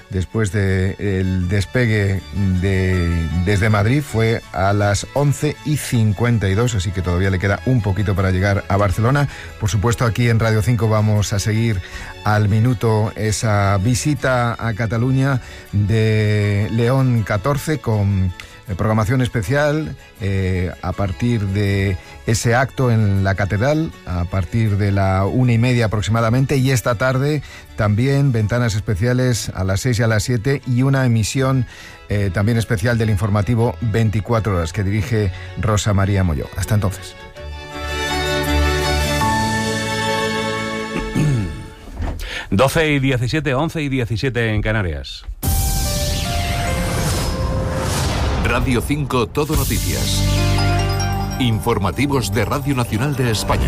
después del despegue desde Madrid, fue a las 11:52, así que todavía le queda un poquito para llegar a Barcelona. Por supuesto, aquí en Radio 5 vamos a seguir al minuto esa visita a Cataluña de León XIV con programación especial a partir de ese acto en la catedral, a partir de la 1:30 aproximadamente, y esta tarde también ventanas especiales a las 6 y a las 7 y una emisión también especial del informativo 24 horas que dirige Rosa María Molló. Hasta entonces. Doce y 17, 11 y 17 en Canarias. Radio 5 Todo Noticias. Informativos de Radio Nacional de España.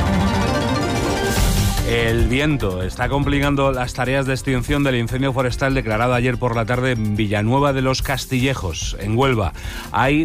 El viento está complicando las tareas de extinción del incendio forestal declarado ayer por la tarde en Villanueva de los Castillejos, en Huelva. Hay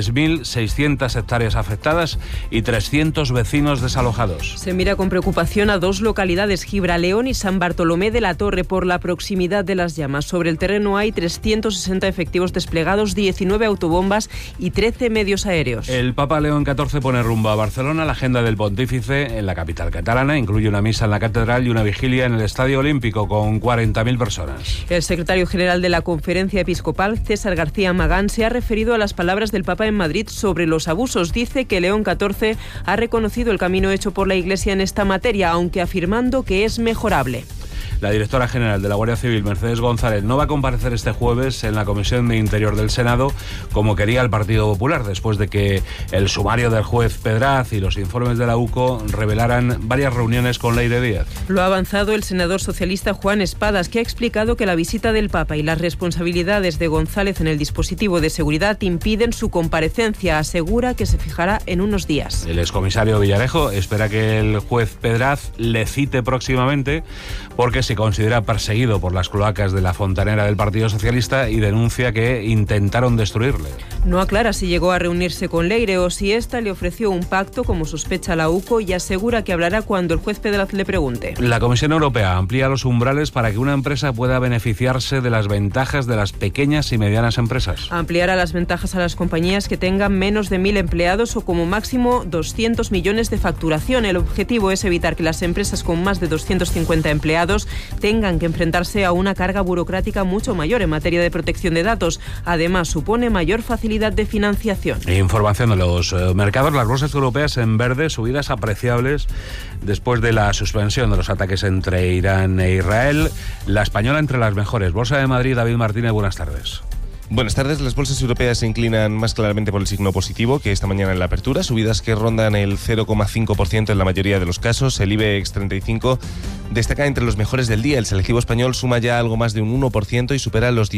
3.600 hectáreas afectadas y 300 vecinos desalojados. Se mira con preocupación a dos localidades, Gibraleón y San Bartolomé de la Torre, por la proximidad de las llamas. Sobre el terreno hay 360 efectivos desplegados, 19 autobombas y 13 medios aéreos. El Papa León XIV pone rumbo a Barcelona. La agenda del pontífice en la capital catalana incluye una misa en la catedral y una vigilia en el Estadio Olímpico con 40.000 personas. El secretario general de la Conferencia Episcopal, César García Magán, se ha referido a las palabras del Papa en Madrid sobre los abusos. Dice que León XIV ha reconocido el camino hecho por la Iglesia en esta materia, aunque afirmando que es mejorable. La directora general de la Guardia Civil, Mercedes González, no va a comparecer este jueves en la Comisión de Interior del Senado como quería el Partido Popular, después de que el sumario del juez Pedraz y los informes de la UCO revelaran varias reuniones con Leire Díaz. Lo ha avanzado el senador socialista Juan Espadas, que ha explicado que la visita del Papa y las responsabilidades de González en el dispositivo de seguridad impiden su comparecencia. Asegura que se fijará en unos días. El excomisario Villarejo espera que el juez Pedraz le cite próximamente porque se considera perseguido por las cloacas de la fontanera del Partido Socialista y denuncia que intentaron destruirle. No aclara si llegó a reunirse con Leire o si ésta le ofreció un pacto, como sospecha la UCO, y asegura que hablará cuando el juez Pedraz le pregunte. La Comisión Europea amplía los umbrales para que una empresa pueda beneficiarse de las ventajas de las pequeñas y medianas empresas. Ampliará las ventajas a las compañías que tengan menos de 1.000 empleados o como máximo 200 millones de facturación. El objetivo es evitar que las empresas con más de 250 empleados tengan que enfrentarse a una carga burocrática mucho mayor en materia de protección de datos. Además, supone mayor facilidad de financiación. Información de los mercados. Las bolsas europeas en verde, subidas apreciables después de la suspensión de los ataques entre Irán e Israel. La española entre las mejores. Bolsa de Madrid, David Martínez, buenas tardes. Buenas tardes. Las bolsas europeas se inclinan más claramente por el signo positivo que esta mañana en la apertura, subidas que rondan el 0,5% en la mayoría de los casos. El IBEX 35 destaca entre los mejores del día. El selectivo español suma ya algo más de un 1% y supera los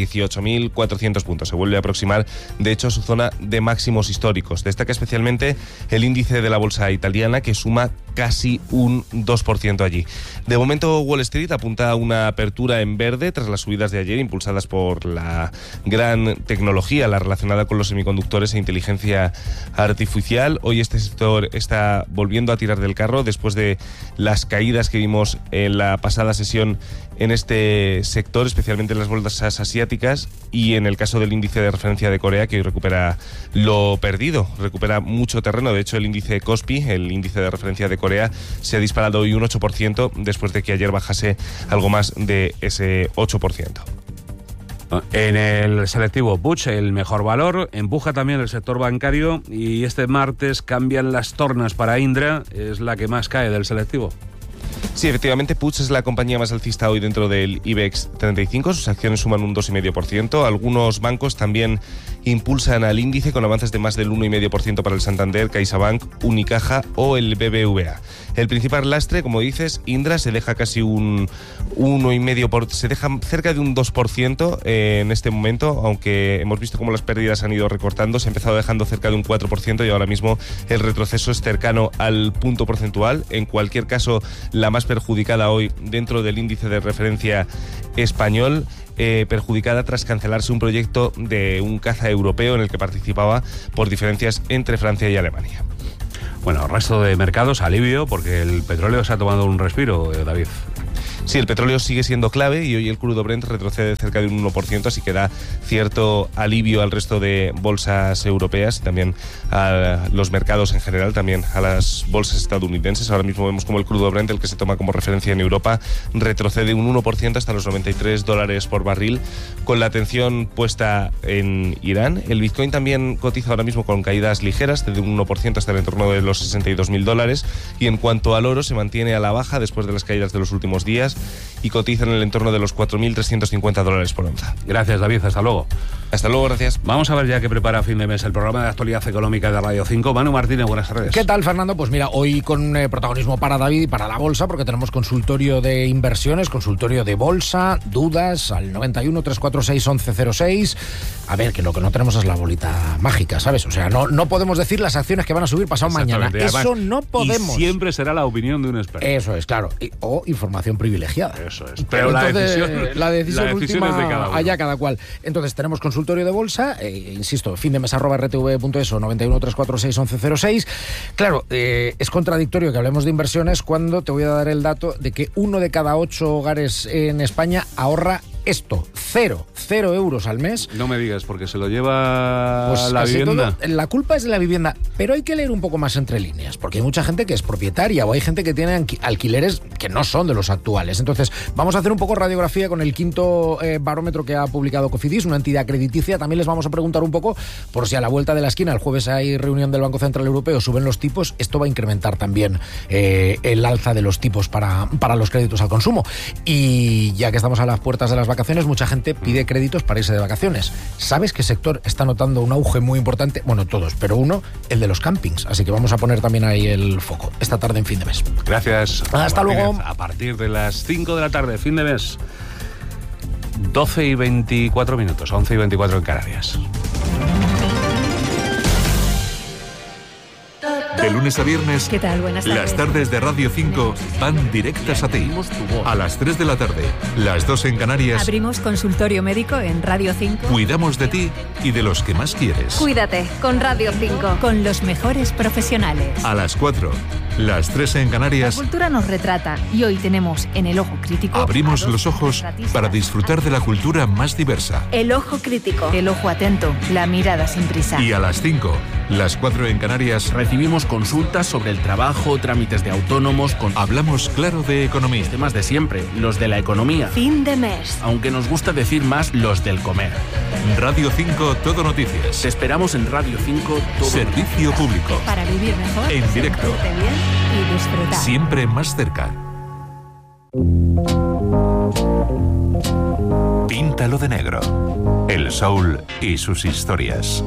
18.400 puntos. Se vuelve a aproximar, de hecho, a su zona de máximos históricos. Destaca especialmente el índice de la bolsa italiana, que suma casi un 2% allí. De momento, Wall Street apunta a una apertura en verde tras las subidas de ayer, impulsadas por la gran tecnología, la relacionada con los semiconductores e inteligencia artificial. Hoy este sector está volviendo a tirar del carro después de las caídas que vimos en la pasada sesión en este sector, especialmente en las bolsas asiáticas y en el caso del índice de referencia de Corea, que hoy recupera lo perdido, recupera mucho terreno. De hecho, el índice Kospi, el índice de referencia de Corea, se ha disparado hoy un 8% después de que ayer bajase algo más de ese 8%. En el selectivo Puig, el mejor valor, empuja también el sector bancario y este martes cambian las tornas para Indra, es la que más cae del selectivo. Sí, efectivamente, Puig es la compañía más alcista hoy dentro del IBEX 35. Sus acciones suman un 2,5%. Algunos bancos también impulsan al índice con avances de más del 1,5% para el Santander, CaixaBank, Unicaja o el BBVA. El principal lastre, como dices, Indra, se deja casi un 1,5%, se deja cerca de un 2% en este momento, aunque hemos visto cómo las pérdidas han ido recortando. Se ha empezado dejando cerca de un 4% y ahora mismo el retroceso es cercano al punto porcentual. En cualquier caso, la más perjudicada hoy dentro del índice de referencia español, perjudicada tras cancelarse un proyecto de un caza europeo en el que participaba por diferencias entre Francia y Alemania. Bueno, resto de mercados, alivio, porque el petróleo se ha tomado un respiro, David. Sí, el petróleo sigue siendo clave y hoy el crudo Brent retrocede cerca de un 1%, así que da cierto alivio al resto de bolsas europeas y también a los mercados en general, también a las bolsas estadounidenses. Ahora mismo vemos como el crudo Brent, el que se toma como referencia en Europa, retrocede un 1% hasta los $93 por barril, con la atención puesta en Irán. El Bitcoin también cotiza ahora mismo con caídas ligeras, de un 1% hasta el entorno de los $62.000, y en cuanto al oro, se mantiene a la baja después de las caídas de los últimos días y cotiza en el entorno de los $4.350 por onza. Gracias, David, hasta luego. Hasta luego, gracias. Vamos a ver ya qué prepara a fin de mes el programa de actualidad económica de Radio 5. Manu Martínez, buenas tardes. ¿Qué tal, Fernando? Pues mira, hoy con protagonismo para David y para la bolsa, porque tenemos consultorio de inversiones, consultorio de bolsa, dudas al 91 346 1106. A ver, que lo que no tenemos es la bolita mágica, ¿sabes? O sea, no podemos decir las acciones que van a subir pasado mañana. Eso no podemos. Y siempre será la opinión de un experto. Eso es, claro. O información privilegiada. Eso es. Pero entonces, la decisión última es de cada uno. Allá cada cual. Entonces tenemos consultorio de bolsa, insisto, findemes@rtv.es o 91 346 1106. Claro, es contradictorio que hablemos de inversiones cuando te voy a dar el dato de que 1 de cada 8 hogares en España ahorra esto, 0 euros al mes. No me digas, porque se lo lleva pues la vivienda. Todo, la culpa es de la vivienda, pero hay que leer un poco más entre líneas, porque hay mucha gente que es propietaria o hay gente que tiene alquileres que no son de los actuales. Entonces, vamos a hacer un poco radiografía con el quinto barómetro que ha publicado Cofidis, una entidad crediticia. También les vamos a preguntar un poco por si a la vuelta de la esquina, el jueves hay reunión del Banco Central Europeo, suben los tipos, esto va a incrementar también el alza de los tipos para los créditos al consumo. Y ya que estamos a las puertas de las vacaciones, mucha gente pide créditos para irse de vacaciones. ¿Sabes qué sector está notando un auge muy importante? Bueno, todos, pero uno, el de los campings. Así que vamos a poner también ahí el foco esta tarde en Fin de Mes. Gracias. Hasta luego. A partir de las 5 de la tarde, Fin de Mes, 12:24, 11:24 en Canarias. De lunes a viernes, ¿Qué tal? Buenas tardes. las tardes de Radio 5 van directas a ti. A las 3 de la tarde, las 2 en Canarias, Abrimos consultorio médico en Radio 5. cuidamos de ti y de los que más quieres. Cuídate con Radio 5. Con los mejores profesionales. A las 4, las 3 en La Canarias, cultura nos retrata y hoy tenemos en El Ojo Crítico abrimos a dos los ojos retratistas. para disfrutar de la cultura más diversa. El Ojo Crítico. El ojo atento, la mirada sin prisa. Y a las 5, las 4 en Canarias, Recibimos consultas sobre el trabajo, trámites de autónomos, con hablamos claro de economía. temas de siempre, los de la economía. Fin de mes. Aunque nos gusta decir más los del comer. Radio 5 Todo Noticias. Te esperamos en Radio 5 todo. Servicio público. Para vivir mejor, En directo. sentirte bien y disfrutar. Siempre más cerca. Píntalo de negro. El soul y sus historias.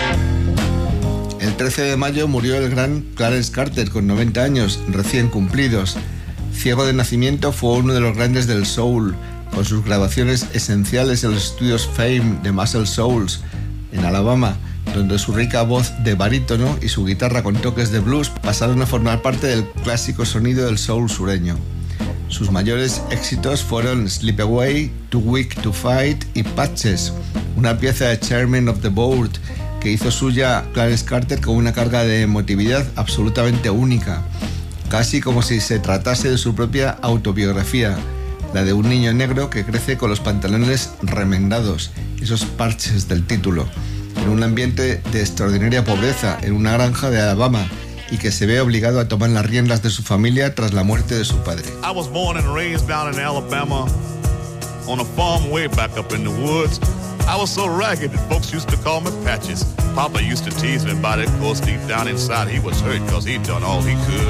El 13 de mayo murió el gran Clarence Carter con 90 años, recién cumplidos. Ciego de nacimiento, fue uno de los grandes del soul, con sus grabaciones esenciales en los estudios Fame de Muscle Souls, en Alabama, donde su rica voz de barítono y su guitarra con toques de blues pasaron a formar parte del clásico sonido del soul sureño. Sus mayores éxitos fueron Slip Away, Too Weak to Fight y Patches, una pieza de Chairman of the Board que hizo suya Clarence Carter con una carga de emotividad absolutamente única, casi como si se tratase de su propia autobiografía, la de un niño negro que crece con los pantalones remendados, esos parches del título, en un ambiente de extraordinaria pobreza, en una granja de Alabama, y que se ve obligado a tomar las riendas de su familia tras la muerte de su padre. I was born and raised down in Alabama on a farm way back up in the woods. I was so ragged that folks used to call me Patches. Papa used to tease me about it, 'cause deep down inside he was hurt 'cause he'd done all he could.